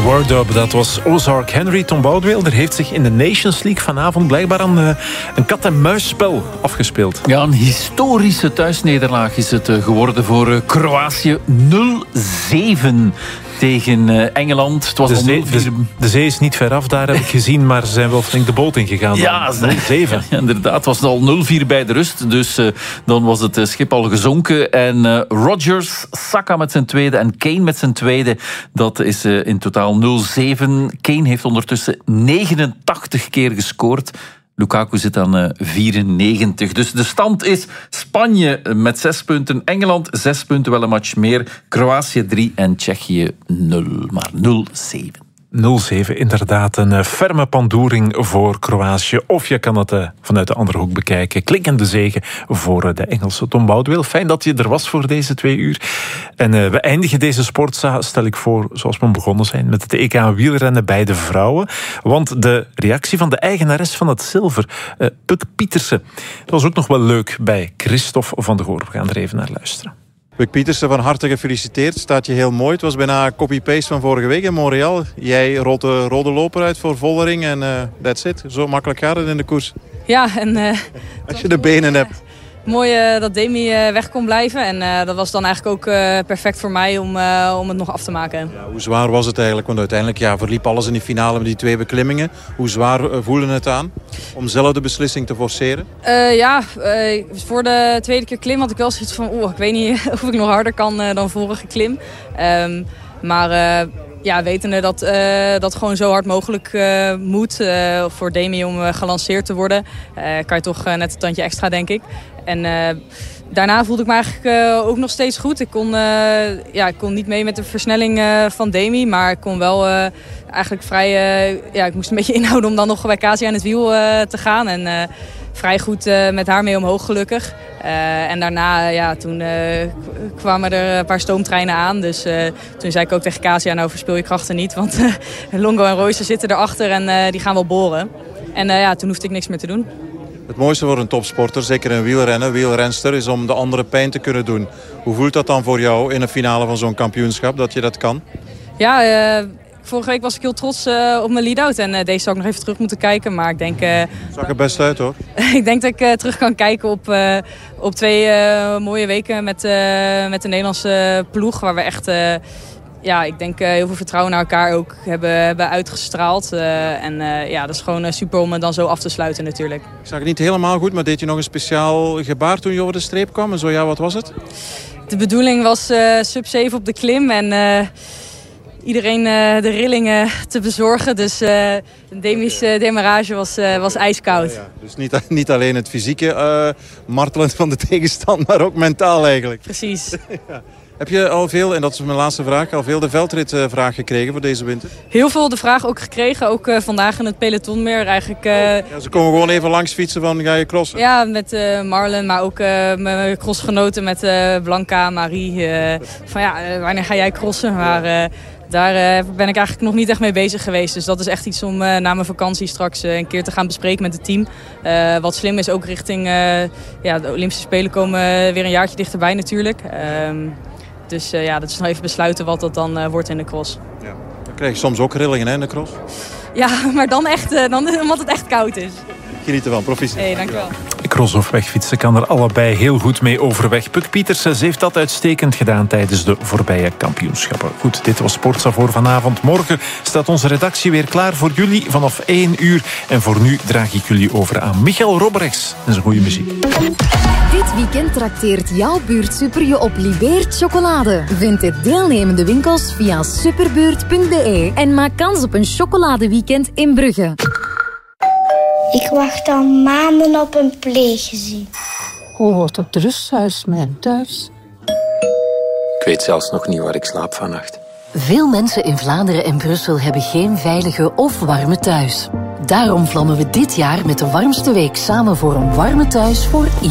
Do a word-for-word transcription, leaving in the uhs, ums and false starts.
Word Up, dat was Ozark Henry. Tom Boudewilder heeft zich in de Nations League vanavond blijkbaar een, een kat-en-muisspel afgespeeld. Ja, een historische thuisnederlaag is het geworden voor Kroatië. nul zeven tegen Engeland. Het was de, zee, de, de zee is niet ver af, daar heb ik gezien, maar ze zijn wel flink de boot ingegaan. Ja, nul zeven. Ja, inderdaad. Het was al nul vier bij de rust, dus uh, dan was het schip al gezonken. En uh, Rodgers, Saka met zijn tweede en Kane met zijn tweede, dat is uh, in totaal nul zeven. Kane heeft ondertussen negenentachtig keer gescoord. Lukaku zit aan uh, vierennegentig. Dus de stand is Spanje met zes punten, Engeland zes punten, wel een match meer, Kroatië drie en Tsjechië nul, maar nul zeven. nul zeven, inderdaad een ferme pandoering voor Kroatië. Of je kan het uh, vanuit de andere hoek bekijken. Klinkende zege voor de Engelse Tom Boudewil. Fijn dat je er was voor deze twee uur. En uh, we eindigen deze sportza, stel ik voor, zoals we begonnen zijn, met het E K wielrennen bij de vrouwen. Want de reactie van de eigenares van het zilver, uh, Puk Pieterse, dat was ook nog wel leuk bij Christophe van de Goor. We gaan er even naar luisteren. Puk Pieterse, van harte gefeliciteerd. Staat je heel mooi. Het was bijna copy-paste van vorige week in Montreal. Jij rolt de rode loper uit voor Vollering en uh, that's it. Zo makkelijk gaat het in de koers. Ja, en... Uh, Als je de benen uh, hebt. Mooi uh, dat Demi uh, weg kon blijven. En uh, dat was dan eigenlijk ook uh, perfect voor mij om, uh, om het nog af te maken. Ja, hoe zwaar was het eigenlijk? Want uiteindelijk ja, verliep alles in die finale met die twee beklimmingen. Hoe zwaar uh, voelde het aan om zelf de beslissing te forceren? Uh, ja, uh, voor de tweede keer klim had ik wel zoiets van... oeh, ik weet niet of ik nog harder kan uh, dan vorige klim. Um, maar... Uh, Ja, wetende dat uh, dat gewoon zo hard mogelijk uh, moet uh, voor Demi om uh, gelanceerd te worden, uh, kan je toch uh, net een tandje extra, denk ik. En uh, daarna voelde ik me eigenlijk uh, ook nog steeds goed. Ik kon, uh, ja, ik kon niet mee met de versnelling uh, van Demi, maar ik kon wel uh, eigenlijk vrij... Uh, ja, ik moest een beetje inhouden om dan nog bij Kasia aan het wiel uh, te gaan. En uh, vrij goed uh, met haar mee omhoog, gelukkig. Uh, en daarna, ja, toen uh, kwamen er een paar stoomtreinen aan. Dus uh, toen zei ik ook tegen Kasia, nou verspil je krachten niet. Want uh, Longo en Royce zitten erachter en uh, die gaan wel boren. En uh, ja, toen hoefde ik niks meer te doen. Het mooiste voor een topsporter, zeker een wielrenner, wielrenster, is om de andere pijn te kunnen doen. Hoe voelt dat dan voor jou in een finale van zo'n kampioenschap, dat je dat kan? Ja, uh, vorige week was ik heel trots uh, op mijn lead-out. En uh, deze zou ik nog even terug moeten kijken. Maar ik denk... Uh, Zag er best uit, hoor. ik denk dat ik uh, terug kan kijken op, uh, op twee uh, mooie weken met, uh, met de Nederlandse ploeg. Waar we echt... Uh, ja, ik denk uh, heel veel vertrouwen naar elkaar ook hebben, hebben uitgestraald. Uh, en uh, ja, dat is gewoon uh, super om het dan zo af te sluiten natuurlijk. Ik zag het niet helemaal goed, maar deed je nog een speciaal gebaar toen je over de streep kwam? En zo ja, wat was het? De bedoeling was uh, sub zeven op de klim en... Uh, iedereen uh, de rillingen te bezorgen. Dus uh, Demi's uh, demarrage was, uh, was ijskoud. Ja, ja. Dus niet, niet alleen het fysieke uh, martelen van de tegenstand, maar ook mentaal eigenlijk. Precies. Ja. Heb je al veel, en dat is mijn laatste vraag, al veel de veldritvraag gekregen voor deze winter? Heel veel de vraag ook gekregen. Ook uh, vandaag in het peloton meer eigenlijk. Uh, ja, ze komen gewoon even langs fietsen van, ga je crossen? Ja, met uh, Marlen, maar ook uh, mijn crossgenoten met uh, Blanca, Marie. Uh, van ja, uh, wanneer ga jij crossen? Maar... Uh, Daar uh, ben ik eigenlijk nog niet echt mee bezig geweest. Dus dat is echt iets om uh, na mijn vakantie straks uh, een keer te gaan bespreken met het team. Uh, wat slim is, ook richting uh, ja, de Olympische Spelen komen uh, weer een jaartje dichterbij natuurlijk. Uh, dus uh, ja, dat is nog even besluiten wat dat dan uh, wordt in de cross. Ja. Dan krijg je soms ook rillingen hè, in de cross. Ja, maar dan echt, uh, dan, omdat het echt koud is. Geniet ervan, proficiat. Hey, dankjewel. Cross of wegfietsen kan er allebei heel goed mee overweg. Puk Pieterse heeft dat uitstekend gedaan tijdens de voorbije kampioenschappen. Goed, dit was Sportza voor vanavond. Morgen staat onze redactie weer klaar voor jullie vanaf één uur. En voor nu draag ik jullie over aan Michael Robrechts en zijn goede muziek. Dit weekend trakteert jouw buurt Super je op Libeert chocolade. Vind de deelnemende winkels via superbuurt punt b e en maak kans op een chocoladeweekend in Brugge. Ik wacht al maanden op een pleeggezin. Oh, wat het rusthuis, mijn thuis. Ik weet zelfs nog niet waar ik slaap vannacht. Veel mensen in Vlaanderen en Brussel hebben geen veilige of warme thuis. Daarom vlammen we dit jaar met de warmste week samen voor een warme thuis voor iedereen.